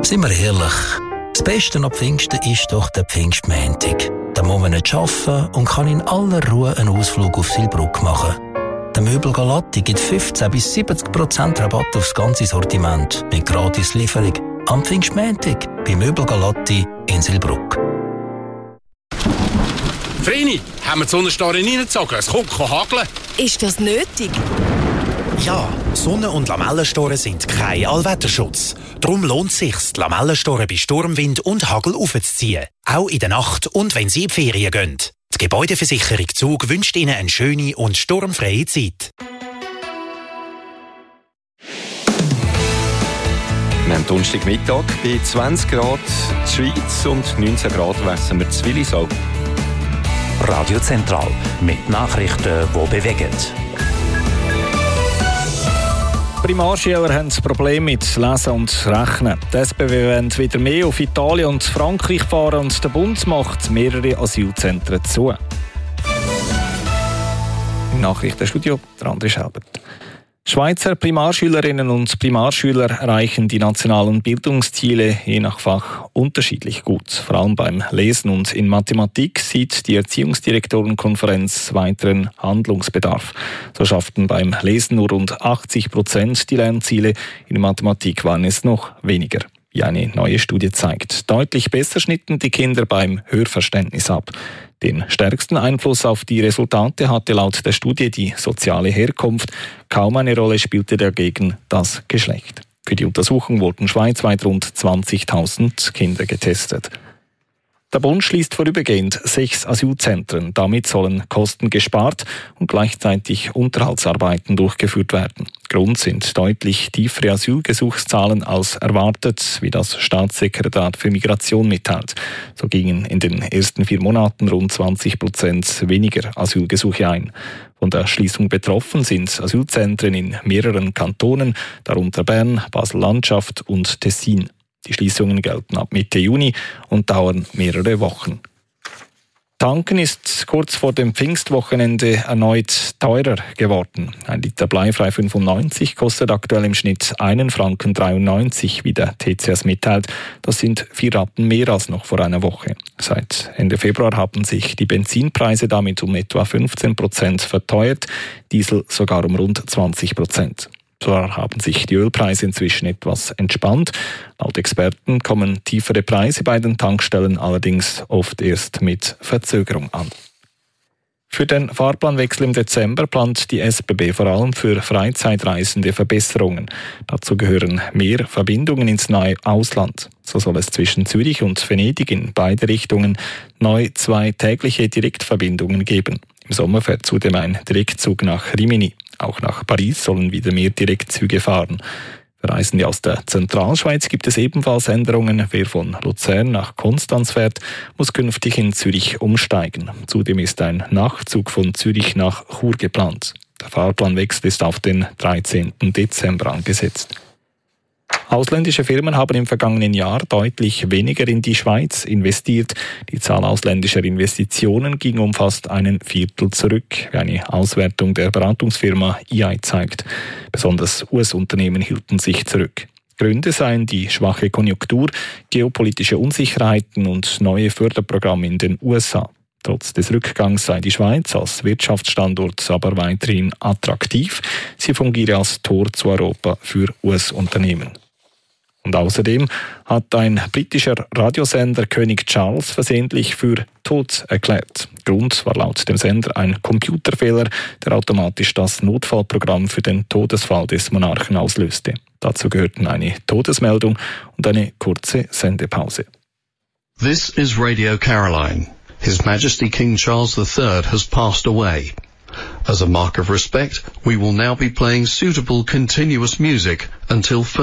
Seien wir ehrlich, das Beste an Pfingsten ist doch der Pfingstmontag. Da muss man nicht arbeiten und kann in aller Ruhe einen Ausflug auf Silbrugg machen. Der Möbel Galatti gibt 15-70% Rabatt aufs ganze Sortiment mit gratis Lieferung am Pfingstmontag bei Möbel Galatti in Silbrugg. Vreni, haben wir die Sonnenstarre reingezogen? Es kommt hageln. Ist das nötig? Ja, Sonne- und Lamellenstorre sind kein Allwetterschutz. Darum lohnt es sich, die Lamellenstorre bei Sturmwind und Hagel aufzuziehen. Auch in der Nacht und wenn Sie in die Ferien gehen. Die Gebäudeversicherung Zug wünscht Ihnen eine schöne und sturmfreie Zeit. Wir haben Donnerstagmittag bei 20 Grad die Schweiz und 19 Grad wässen wir zu Willisau. Radio Zentral mit Nachrichten, die bewegen. Primarschüler haben Probleme mit Lesen und Rechnen. Die SBW wollen wieder mehr auf Italien und Frankreich fahren und der Bund macht mehrere Asylzentren zu. Im Nachrichtenstudio André Schelbert. Schweizer Primarschülerinnen und Primarschüler erreichen die nationalen Bildungsziele je nach Fach unterschiedlich gut. Vor allem beim Lesen und in Mathematik sieht die Erziehungsdirektorenkonferenz weiteren Handlungsbedarf. So schafften beim Lesen nur rund 80% die Lernziele, in Mathematik waren es noch weniger. Wie eine neue Studie zeigt. Deutlich besser schnitten die Kinder beim Hörverständnis ab. Den stärksten Einfluss auf die Resultate hatte laut der Studie die soziale Herkunft. Kaum eine Rolle spielte dagegen das Geschlecht. Für die Untersuchung wurden schweizweit rund 20.000 Kinder getestet. Der Bund schließt vorübergehend 6 Asylzentren. Damit sollen Kosten gespart und gleichzeitig Unterhaltsarbeiten durchgeführt werden. Grund sind deutlich tiefere Asylgesuchszahlen als erwartet, wie das Staatssekretariat für Migration mitteilt. So gingen in den ersten 4 Monaten rund 20% weniger Asylgesuche ein. Von der Schließung betroffen sind Asylzentren in mehreren Kantonen, darunter Bern, Basel-Landschaft und Tessin. Die Schließungen gelten ab Mitte Juni und dauern mehrere Wochen. Tanken ist kurz vor dem Pfingstwochenende erneut teurer geworden. 1 Liter Bleifrei 95 kostet aktuell im Schnitt 1,93 Franken, wie der TCS mitteilt. Das sind 4 Rappen mehr als noch vor einer Woche. Seit Ende Februar haben sich die Benzinpreise damit um etwa 15% verteuert, Diesel sogar um rund 20%. Zwar haben sich die Ölpreise inzwischen etwas entspannt. Laut Experten kommen tiefere Preise bei den Tankstellen allerdings oft erst mit Verzögerung an. Für den Fahrplanwechsel im Dezember plant die SBB vor allem für Freizeitreisende Verbesserungen. Dazu gehören mehr Verbindungen ins nahe Ausland. So soll es zwischen Zürich und Venedig in beide Richtungen neu 2 tägliche Direktverbindungen geben. Im Sommer fährt zudem ein Direktzug nach Rimini. Auch nach Paris sollen wieder mehr Direktzüge fahren. Für Reisende aus der Zentralschweiz gibt es ebenfalls Änderungen. Wer von Luzern nach Konstanz fährt, muss künftig in Zürich umsteigen. Zudem ist ein Nachtzug von Zürich nach Chur geplant. Der Fahrplanwechsel ist auf den 13. Dezember angesetzt. Ausländische Firmen haben im vergangenen Jahr deutlich weniger in die Schweiz investiert. Die Zahl ausländischer Investitionen ging um fast 1/4 zurück, wie eine Auswertung der Beratungsfirma EY zeigt. Besonders US-Unternehmen hielten sich zurück. Gründe seien die schwache Konjunktur, geopolitische Unsicherheiten und neue Förderprogramme in den USA. Trotz des Rückgangs sei die Schweiz als Wirtschaftsstandort aber weiterhin attraktiv. Sie fungiere als Tor zu Europa für US-Unternehmen. Und außerdem hat ein britischer Radiosender König Charles versehentlich für tot erklärt. Grund war laut dem Sender ein Computerfehler, der automatisch das Notfallprogramm für den Todesfall des Monarchen auslöste. Dazu gehörten eine Todesmeldung und eine kurze Sendepause. This is Radio Caroline. His Majesty King Charles III has passed away. As a mark of respect, we will now be playing suitable continuous music until